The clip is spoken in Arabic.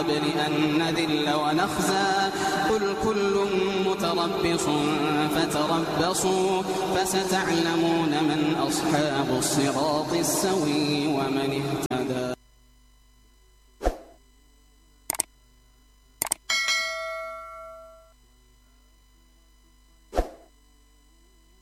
قبل أن نذل ونخزى قل كل متربص فتربصوا فستعلمون من أصحاب الصراط السوي